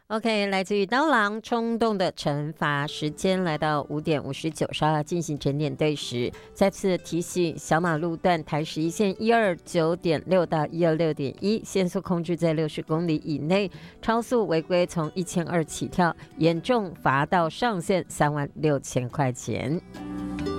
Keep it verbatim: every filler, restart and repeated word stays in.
OK， 来自于刀郎冲动的惩罚时间来到五点五十九，稍要进行整点对时。再次提醒，小马路段台十一线一二九点六到一二六点一，限速控制在六十公里以内，超速违规从一千二起跳，严重罚到上限三万六千块钱。